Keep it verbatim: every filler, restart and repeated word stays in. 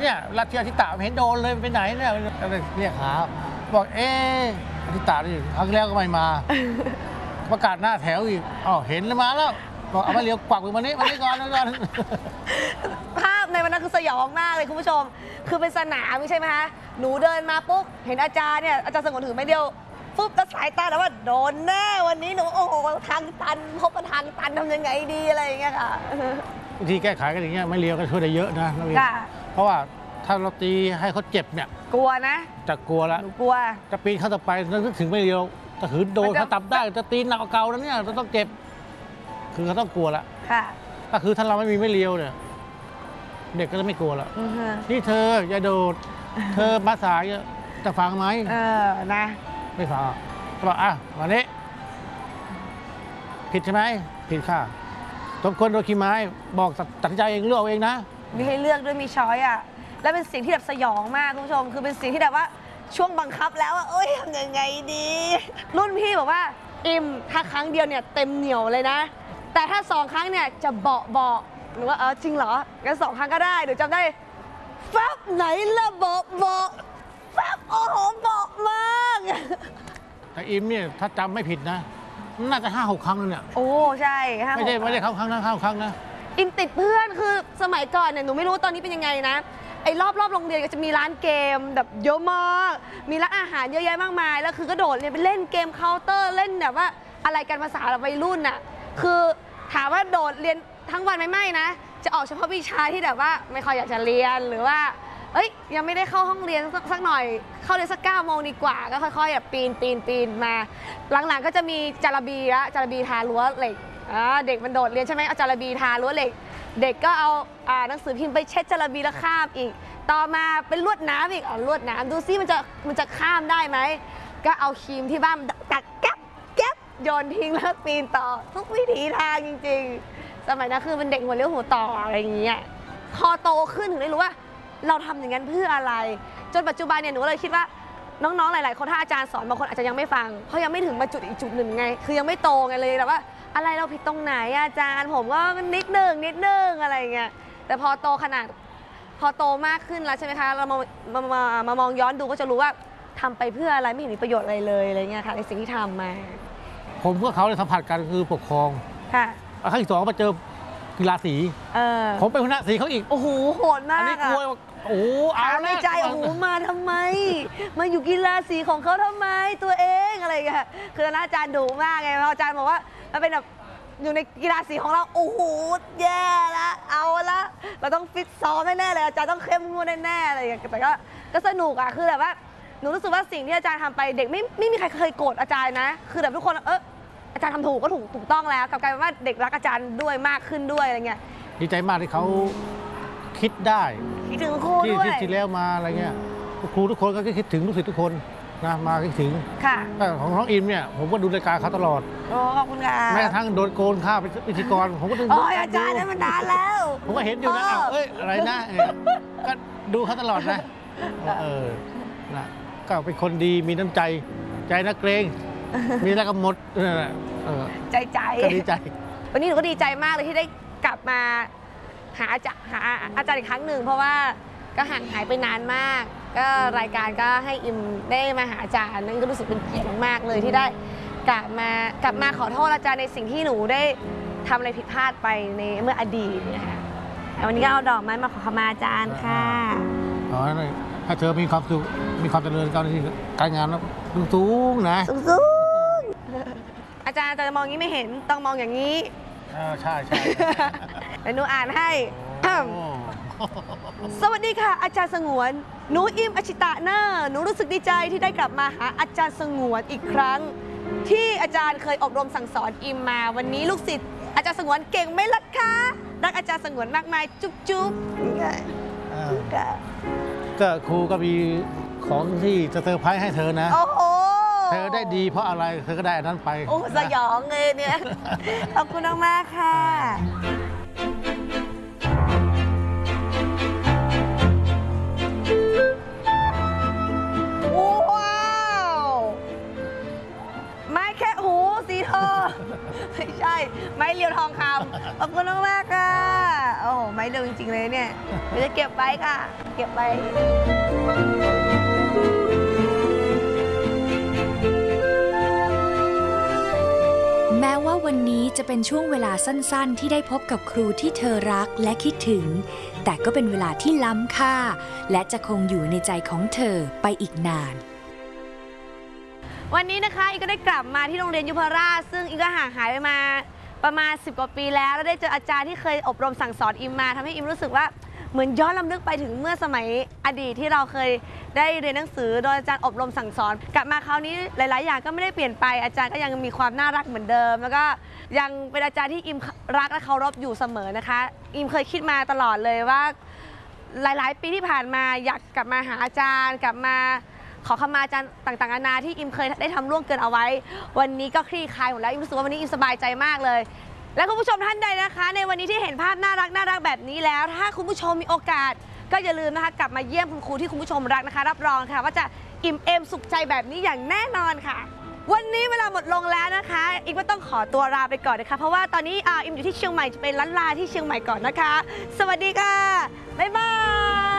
เนี่ยลัทธิอาทิตะเห็นโดนเลยไปไหนเนี่ยก็เลยเรียกหาบอกเอออาทิตะนี่ครั้งแล้วก็ไม่มาประกาศหน้าแถวอีกอ๋อเห็นแล้วมาแล้วบอกเอามาเลี้ยวกวักมือมานี้มานี้ก่อนมาก่อนภาพในวันนั้นคือสยองมากเลยคุณผู้ชมคือเป็นสนามใช่ไหมคะหนูเดินมาปุ๊บเห็นอาจารย์เนี่ยอาจารย์สงวนถือไม้เดียวปุ๊บแล้วสายตาแต่ว่าโดนแน่วันนี้หนูโอ้โหทางตันพบกับทางตันทำยังไงดีอะไรอย่างเงี้ยค่ะบางทีแก้ไขกันอย่างเงี้ยไม่เลี้ยวก็ช่วยได้เยอะนะเพราะว่าถ้าเราตีให้เขาเจ็บเนี่ยกลัวนะจะกลัวแล้วกลัวจะปีนเข้าต่อไปนึกถึงไม่เลี้ยวถ้าถือโดนเขาตับได้จะตีหนักเก่าแล้วเนี่ยจะต้องเจ็บคือเขาต้องกลัวละค่ะก็คือถ้าเราไม่มีไม่เลี้ยวเนี่ยเด็กก็จะไม่กลัวละนี่เธออย่าโดดเธอมาสายจะฟังไหมเออนะไม่ฟังก็บอกอ่ะวันนี้ผิดใช่ไหมผิดค่ะทุกคนโดนขี้ไม้บอกตัดใจเองเลือกเองนะมีให้เลือกด้วยมีช้อยอ่ะและเป็นสิ่งที่แบบสยองมากคุณผู้ชมคือเป็นสิ่งที่แบบว่าช่วงบังคับแล้วว่าเอ้ยทำยังไงดีรุ่นพี่บอกว่าอิมถ้าครั้งเดียวเนี่ยเต็มเหนียวเลยนะแต่ถ้าสองครั้งเนี่ยจะเบาเบาหรือว่าเออจริงเหรองั้นสองครั้งก็ได้เดี๋ยวจำได้ฟับไหนละเบาเบาฟับโอ้โหเบามากแต่อิมเนี่ยถ้าจำไม่ผิดนะน่าจะห้าหกครั้งแล้วเนี่ยโอ้ใช่ไม่ได้ไม่ได้เข้าครั้งนะเข้าครั้งนะอิมติดเพื่อนคือสมัยก่อนเนี่ยหนูไม่รู้ตอนนี้เป็นยังไงนะไอ้รอบรอบโรงเรียนก็จะมีร้านเกมแบบเยอะมากมีร้านอาหารเยอะแยะมากมายแล้วคือกระโดดเนี่ยไปเล่นเกมเคาน์เตอร์เล่นแบบว่าอะไรกันภาษาแบบวัยรุ่นน่ะคือถามว่าโดดเรียนทั้งวันไม่ไม่นะจะออกเฉพาะวิชาที่แบบว่าไม่ค่อยอยากจะเรียนหรือว่าเอ้ยยังไม่ได้เข้าห้องเรียนสักหน่อยเข้าเรียนสักเก้าโมงดีกว่าก็ค่อยๆแบบปีนปีนปีนมาหลังๆก็จะมีจาระบีละจาระบีทารั้วเหล็กเด็กมันโดดเรียนใช่ไหมเอาจาระบีทารั้วเหล็กเด็กก็เอาหนังสือพิมพ์ไปเช็ดจาระบีแล้วข้ามอีกต่อมาเป็นลวดน้ำอีกอ๋อลวดน้ำดูซิมันจะมันจะข้ามได้ไหมก็เอาครีมที่บ้านตัดแก๊บแก๊บโยนทิ้งแล้วปีนต่อทุกวิถีทางจริงๆสมัยนั้นคือเป็นเด็กหัวเลี้ยวหัวต่ออะไรอย่างเงี้ยพอโตขึ้นถึงได้รู้ว่าเราทำอย่างนั้นเพื่ออะไรจนปัจจุบันเนี่ยหนูเลยคิดว่าน้องๆหลายๆคนถ้าอาจารย์สอนบางคนอาจจะยังไม่ฟังเพราะยังไม่ถึงมาจุดอีกจุดหนึ่งไงคือยังไม่โตไงเลยแต่ว่าอะไรเราผิดตรงไหนอาจารย์ผมก็นิดนึงนิดนึงอะไรเงี้ยแต่พอโตขนาดพอโตมากขึ้นแล้วใช่ไหมคะเรามามามามามองย้อนดูก็จะรู้ว่าทำไปเพื่ออะไรไม่เห็นมีประโยชน์อะไรเลยอะไรเงี้ยค่ะในสิ่งที่ทำมาผมกับเขาเลยสัมผัสกันคือปกครองค่ะครั้งที่สองมาเจอกีฬาสีผมเป็นหัวหน้าสีเขาอีกโอ้โหโหดมากอันนี้กลัวโอ้เอาในใจโอ้โหมาทำไมมาอยู่กีฬาสีของเขาทำไมตัวเองอะไรเงี้ยคืออาจารย์ดุมากไงเพราะอาจารย์บอกว่ามันเป็นแบบอยู่ในกีฬาสีของเราโอ้โหแย่ละเอาละเราต้องฟิตซ้อมแน่ๆเลยอาจารย์ต้องเข้มงวดแน่ๆอะไรอย่างเงี้ยแต่ก็ก็สนุกอ่ะคือแบบว่าหนูรู้สึกว่าสิ่งที่อาจารย์ทำไปเด็กไม่ไม่มีใครเคยโกรธอาจารย์นะคือแบบทุกคนเอออาจารย์ทำถูกก็ถูกถูกต้องแล้วกลับกลายเป็นว่าเด็กรักอาจารย์ด้วยมากขึ้นด้วยอะไรเงี้ยดีใจมากที่เขาคิดได้คิดถึงครูด้วยที่แล้วมาอะไรเงี้ยครูทุกคนก็คิดถึงลูกศิษย์ทุกคนนะมาคิดถึงค่ะของน้องอิมเนี่ยผมก็ดูรายการเขาตลอดโอ้ขอบคุณค่ะแม้กระทั่งโดนโกนข้าวเป็นพิธีกรผมก็ดูโอ้ยอาจารย์นั้นมันนานแล้วผมก็เห็นอยู่นะเอ้ยอะไรนะก็ดูเขาตลอดนะเออนะก็เป็นคนดีมีน้ำใจใจนักเกรงมีแล้วก็หมดใจใจก็ดีใจวันนี้หนูก็ดีใจมากเลยที่ได้กลับมาหาจะหาอาจารย์อีกครั้งหนึ่งเพราะว่าก็ห่างหายไปนานมากก็รายการก็ให้อิมได้มาหาอาจารย์นั่นก็รู้สึกเป็นเกียรติมากเลยที่ได้กลับมากลับมาขอโทษอาจารย์ในสิ่งที่หนูได้ทำอะไรผิดพลาดไปในเมื่ออดีตนะคะวันนี้ก็เอาดอกไม้มาขอขมาอาจารย์ค่ะอ๋อถ้าเธอมีความสุขมีความเจริญการที่การงานแล้วสูงนะสูงอาจารย์จะมองงี้ไม่เห็นต้องมองอย่างนี้ใช่ใช่เดี๋ยวหนูอ่านให้สวัสดีค่ะอาจารย์สงวนหนูอิมอชิตะเนอร์หนูรู้สึกดีใจที่ได้กลับมาหาอาจารย์สงวนอีกครั้งที่อาจารย์เคยอบรมสั่งสอนอิมมาวันนี้ลูกศิษย์อาจารย์สงวนเก่งไหมล่ะคะรักอาจารย์สงวนมากมายจุ๊บจุ๊บก็ครูก็มีของที่จะเซอร์ไพรส์ให้เธอนะโอ้โหเธอได้ดีเพราะอะไรเธอก็ได้อันนั้นไปโอ้สยองเลยเนี่ยขอบคุณมากๆค่ะว้าวไม้แค่หูสีทองไม่ใช่ไม้เรียวทองคำขอบคุณมากๆค่ะโอ้โหไม้เรียวจริงๆเลยเนี่ยเราจะเก็บไว้ค่ะ เก็บไว้แม้ว่าวันนี้จะเป็นช่วงเวลาสั้นๆที่ได้พบกับครูที่เธอรักและคิดถึงแต่ก็เป็นเวลาที่ล้ำค่าและจะคงอยู่ในใจของเธอไปอีกนานวันนี้นะคะอีกก็ได้กลับมาที่โรงเรียนยุพราชซึ่งอีกก็ห่างหายไปมาประมาณสิบกว่าปีแล้วแล้วได้เจออาจารย์ที่เคยอบรมสั่งสอนอิมมาทำให้อิมรู้สึกว่าเหมือนย้อนลำลึกไปถึงเมื่อสมัยอดีตที่เราเคยได้เรียนหนังสือโดยอาจารย์อบรมสั่งสอนกลับมาคราวนี้หลายๆอย่างก็ไม่ได้เปลี่ยนไปอาจารย์ก็ยังมีความน่ารักเหมือนเดิมแล้วก็ยังเป็นอาจารย์ที่อิมรักและเคารพอยู่เสมอนะคะอิมเคยคิดมาตลอดเลยว่าหลายๆปีที่ผ่านมาอยากกลับมาหาอาจารย์กลับมาขอขมาอาจารย์ต่างๆนานาที่อิมเคยได้ทำล่วงเกินเอาไว้วันนี้ก็คลี่คลายหมดแล้วอิมรู้สึกว่าวันนี้อิมสบายใจมากเลยและคุณผู้ชมท่านใดนะคะในวันนี้ที่เห็นภาพน่ารักน่ารักแบบนี้แล้วถ้าคุณผู้ชมมีโอกาสก็อย่าลืมนะคะกลับมาเยี่ยมคุณครูที่คุณผู้ชมรักนะคะรับรองค่ะว่าจะอิ่มเอมสุขใจแบบนี้อย่างแน่นอนค่ะวันนี้เวลาหมดลงแล้วนะคะอิมก็ต้องขอตัวลาไปก่อนนะคะเพราะว่าตอนนี้อิมอยู่ที่เชียงใหม่จะเป็นล้านลาที่เชียงใหม่ก่อนนะคะสวัสดีค่ะบ๊ายบาย